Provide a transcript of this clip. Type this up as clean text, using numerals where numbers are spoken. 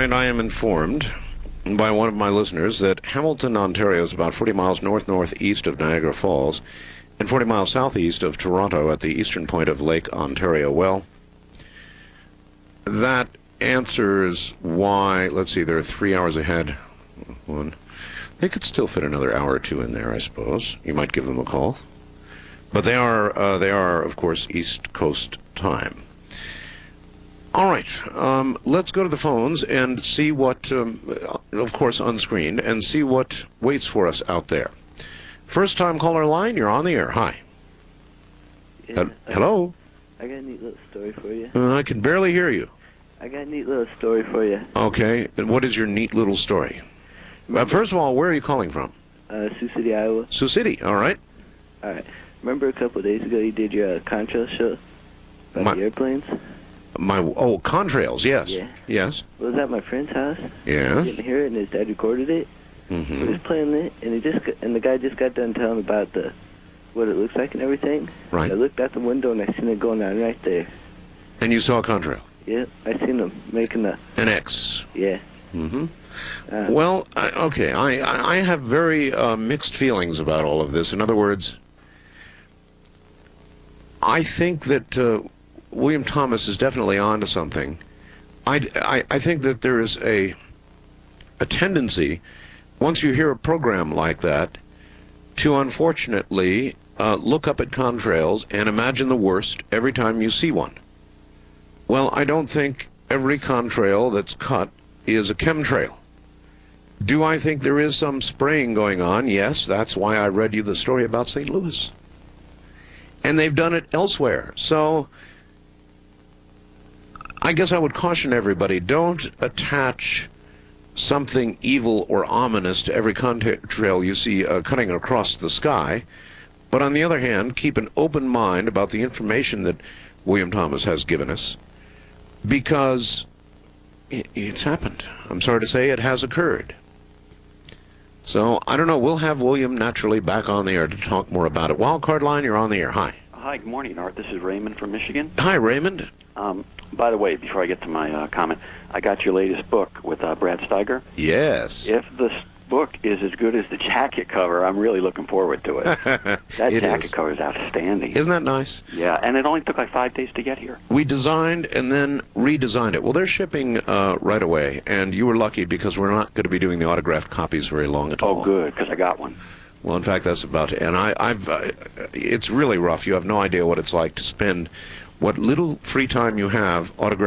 right, I am informed by one of my listeners that Hamilton, Ontario is about 40 miles north-northeast of Niagara Falls and 40 miles southeast of Toronto at the eastern point of Lake Ontario. Well, that answers why, let's see, they're 3 hours ahead. They could still fit another hour or two in there, I suppose. You might give them a call. But they are, of course, East Coast time. All right, let's go to the phones and see what, of course, unscreened, and see what waits for us out there. First-time caller line, you're on the air. Hi. Yeah, hello? I got a neat little story for you. I can barely hear you. I got a neat little story for you. Okay, and what is your neat little story? First of all, where are you calling from? Sioux City, Iowa. Sioux City, all right. All right. Remember a couple of days ago you did your contrail show about the airplanes? Contrails, yes. Yeah. Yes. Well, it was at my friend's house. Yeah. He didn't hear it, and his dad recorded it. Mm-hmm. He was playing it, and the guy just got done telling about what it looks like and everything. Right. I looked out the window, and I seen it going on right there. And you saw a contrail? Yeah, I seen him making an X. Yeah. Mm-hmm. Well, okay, I have very mixed feelings about all of this. In other words, I think that William Thomas is definitely onto something. I think that there is a tendency, once you hear a program like that, to unfortunately look up at contrails and imagine the worst every time you see one. Well, I don't think every contrail that's cut is a chemtrail. Do I think there is some spraying going on? Yes, that's why I read you the story about St. Louis. And they've done it elsewhere. So I guess I would caution everybody, don't attach something evil or ominous to every contrail you see cutting across the sky. But on the other hand, keep an open mind about the information that William Thomas has given us, because it's happened. I'm sorry to say it has occurred. So, I don't know. We'll have William naturally back on the air to talk more about it. Wildcard line, you're on the air. Hi. Hi, good morning, Art. This is Raymond from Michigan. Hi, Raymond. By the way, before I get to my comment, I got your latest book with Brad Steiger. Yes. If the book is as good as the jacket cover, I'm really looking forward to it. That jacket cover is outstanding. Isn't that nice? Yeah, and it only took like 5 days to get here. We designed and then redesigned it. Well, they're shipping right away, and you were lucky because we're not going to be doing the autographed copies very long at all. Oh, good, because I got one. Well, in fact, that's about it. And it's really rough. You have no idea what it's like to spend what little free time you have autographed